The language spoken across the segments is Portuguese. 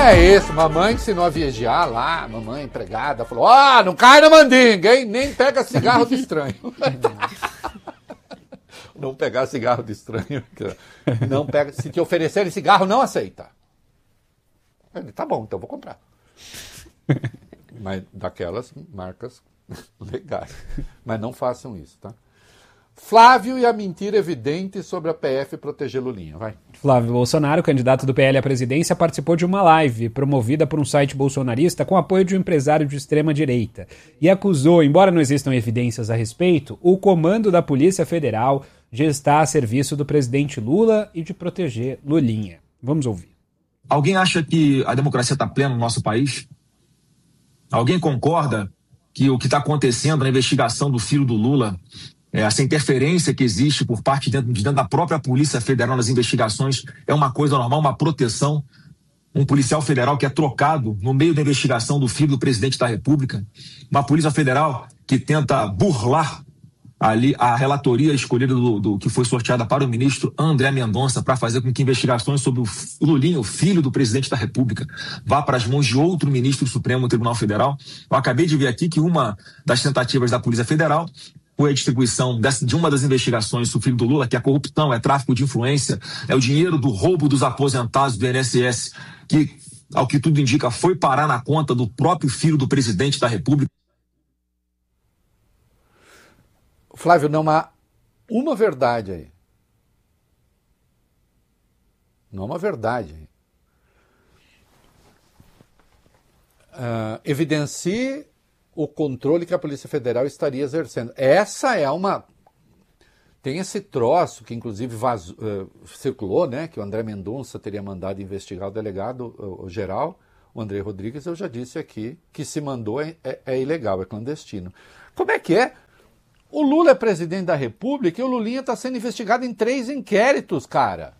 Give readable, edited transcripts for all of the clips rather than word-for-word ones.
É isso, mamãe ensinou a viajar lá, mamãe empregada, falou, não cai na mandinga, hein? Nem pega cigarro de estranho. Não pegar cigarro de estranho. Não pega, se te oferecerem cigarro, não aceita. Ele, tá bom, então vou comprar. Mas daquelas marcas legais. Mas não façam isso, tá? Flávio e a mentira evidente sobre a PF proteger Lulinha. Vai. Flávio Bolsonaro, candidato do PL à presidência, participou de uma live promovida por um site bolsonarista com apoio de um empresário de extrema-direita e acusou, embora não existam evidências a respeito, o comando da Polícia Federal de estar a serviço do presidente Lula e de proteger Lulinha. Vamos ouvir. Alguém acha que a democracia está plena no nosso país? Alguém concorda que o que está acontecendo na investigação do filho do Lula, essa interferência que existe por parte de dentro da própria Polícia Federal nas investigações, é uma coisa normal, uma proteção? Um policial federal que é trocado no meio da investigação do filho do presidente da República? Uma Polícia Federal que tenta burlar ali a relatoria escolhida do que foi sorteada para o ministro André Mendonça para fazer com que investigações sobre o Lulinha, o filho do presidente da República, vá para as mãos de outro ministro do Supremo Tribunal Federal. Eu acabei de ver aqui que uma das tentativas da Polícia Federal foi a distribuição de uma das investigações do filho do Lula, que é a corrupção, é tráfico de influência, é o dinheiro do roubo dos aposentados do INSS, que, ao que tudo indica, foi parar na conta do próprio filho do presidente da República. Flávio, não há uma verdade aí. Não há uma verdade aí. Evidencie o controle que a Polícia Federal estaria exercendo. Essa é uma... Tem esse troço que inclusive circulou, né? Que o André Mendonça teria mandado investigar o delegado geral, o André Rodrigues. Eu já disse aqui que se mandou é ilegal, é clandestino. Como é que é? O Lula é presidente da República e o Lulinha está sendo investigado em 3 inquéritos, cara.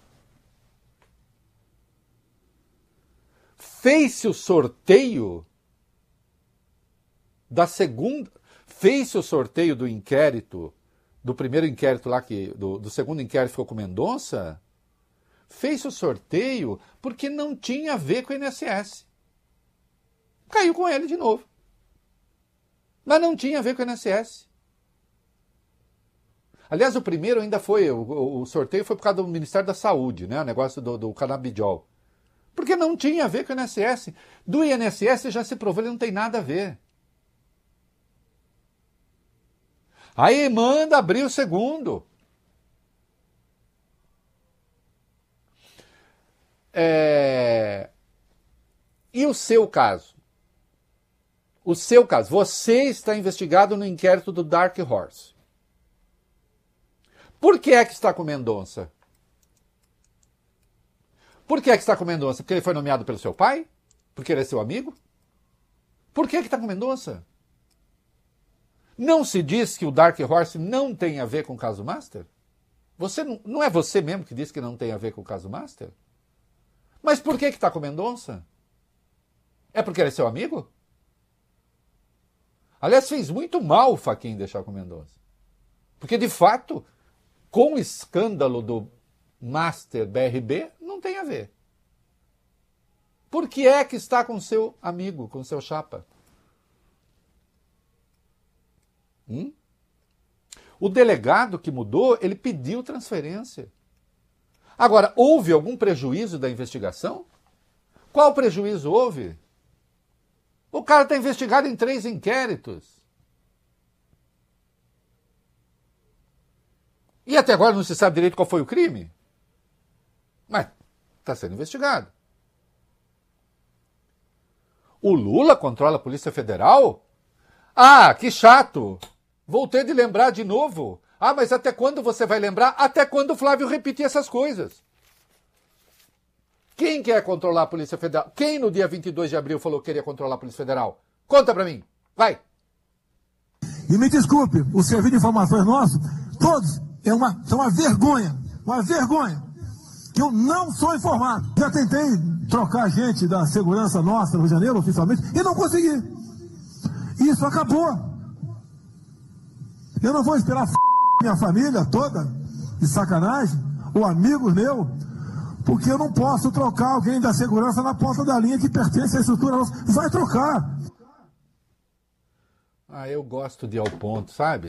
Fez-se o sorteio da segunda... Fez-se o sorteio do inquérito, do primeiro inquérito lá, do segundo inquérito ficou com Mendonça? Fez-se o sorteio porque não tinha a ver com o INSS. Caiu com ele de novo. Mas não tinha a ver com o INSS. Aliás, o primeiro ainda foi, o sorteio foi por causa do Ministério da Saúde, né? O negócio do canabidiol. Porque não tinha a ver com o INSS. Do INSS já se provou, ele não tem nada a ver. Aí manda abrir o segundo. E o seu caso? O seu caso. Você está investigado no inquérito do Dark Horse. Por que é que está com Mendonça? Por que é que está com Mendonça? Porque ele foi nomeado pelo seu pai? Porque ele é seu amigo? Por que é que está com Mendonça? Não se diz que o Dark Horse não tem a ver com o caso Master? Você não é você mesmo que diz que não tem a ver com o caso Master? Mas por que está com Mendonça? É porque ele é seu amigo? Aliás, fez muito mal o Fachin deixar com Mendonça. Porque, de fato, com o escândalo do Master BRB, não tem a ver. Por que é que está com seu amigo, com seu chapa? O delegado que mudou, ele pediu transferência. Agora, houve algum prejuízo da investigação? Qual prejuízo houve? O cara está investigado em 3 inquéritos. E até agora não se sabe direito qual foi o crime. Mas está sendo investigado. O Lula controla a Polícia Federal? Ah, que chato! Vou ter de lembrar de novo. Ah, mas até quando você vai lembrar? Até quando o Flávio repetir essas coisas. Quem quer controlar a Polícia Federal? Quem no dia 22 de abril falou que queria controlar a Polícia Federal? Conta pra mim. Vai. E me desculpe, o serviço de informações nosso, todos, são uma vergonha. Uma vergonha. Que eu não sou informado. Já tentei trocar gente da segurança nossa no Rio de Janeiro, oficialmente, e não consegui. Isso acabou. Eu não vou esperar minha família toda, de sacanagem, ou amigos meus, Porque eu não posso trocar alguém da segurança na ponta da linha que pertence à estrutura nossa. Vai trocar. Eu gosto de ir ao ponto, sabe?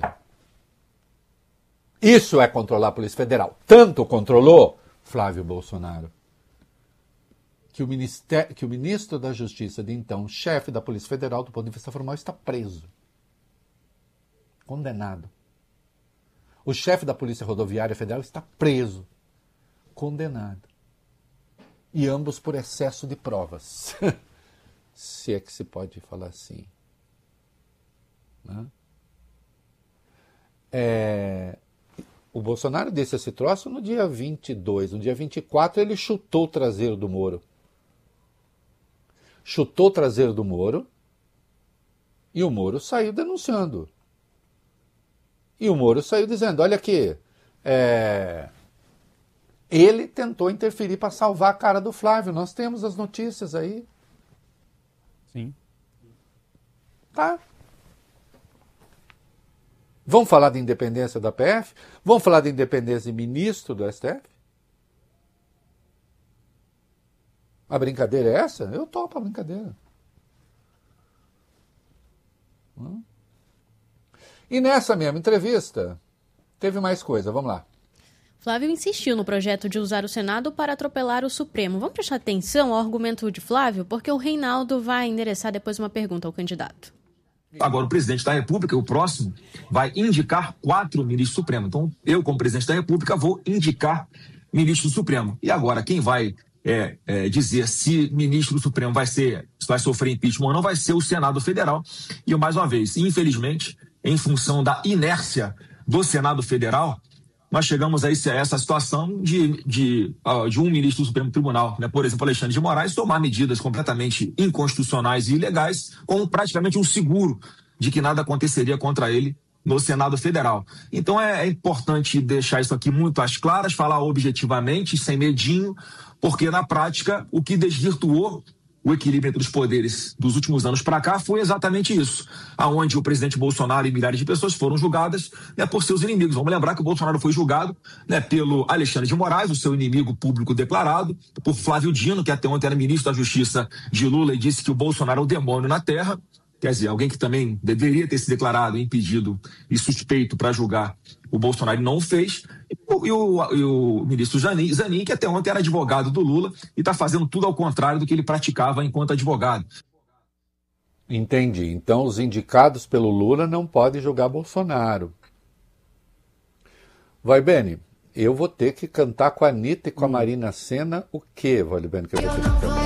Isso é controlar a Polícia Federal. Tanto controlou Flávio Bolsonaro que o ministro da Justiça, de então chefe da Polícia Federal, do ponto de vista formal, está preso. Condenado. O chefe da Polícia Rodoviária Federal está preso. Condenado. E ambos por excesso de provas. Se é que se pode falar assim. Né? O Bolsonaro disse esse troço no dia 22. No dia 24 ele chutou o traseiro do Moro. Chutou o traseiro do Moro e o Moro saiu denunciando. E o Moro saiu dizendo, olha aqui, ele tentou interferir para salvar a cara do Flávio. Nós temos as notícias aí. Sim. Tá. Vamos falar de independência da PF? Vamos falar de independência de ministro do STF? A brincadeira é essa? Eu topo a brincadeira. E nessa mesma entrevista, teve mais coisa. Vamos lá. Flávio insistiu no projeto de usar o Senado para atropelar o Supremo. Vamos prestar atenção ao argumento de Flávio, porque o Reinaldo vai endereçar depois uma pergunta ao candidato. Agora, o presidente da República, o próximo, vai indicar 4 ministros do Supremo. Então, eu, como presidente da República, vou indicar ministro do Supremo. E agora, quem vai dizer se ministro do Supremo vai sofrer impeachment ou não, vai ser o Senado Federal. E, mais uma vez, infelizmente, em função da inércia do Senado Federal, nós chegamos a essa situação de um ministro do Supremo Tribunal, né, por exemplo, Alexandre de Moraes, tomar medidas completamente inconstitucionais e ilegais, com praticamente um seguro de que nada aconteceria contra ele no Senado Federal. Então é importante deixar isso aqui muito às claras, falar objetivamente, sem medinho, porque na prática o que desvirtuou o equilíbrio entre os poderes dos últimos anos para cá foi exatamente isso, aonde o presidente Bolsonaro e milhares de pessoas foram julgadas, né, por seus inimigos. Vamos lembrar que o Bolsonaro foi julgado, né, pelo Alexandre de Moraes, o seu inimigo público declarado, por Flávio Dino, que até ontem era ministro da Justiça de Lula e disse que o Bolsonaro é o demônio na terra. Quer dizer, alguém que também deveria ter se declarado impedido e suspeito para julgar o Bolsonaro não o fez. E o ministro Zanin, que até ontem era advogado do Lula e está fazendo tudo ao contrário do que ele praticava enquanto advogado. Entendi. Então os indicados pelo Lula não podem julgar Bolsonaro. Vai, Beni, eu vou ter que cantar com a Anitta e com a Marina Sena o quê, Vai, Beni, que eu vou ter que cantar?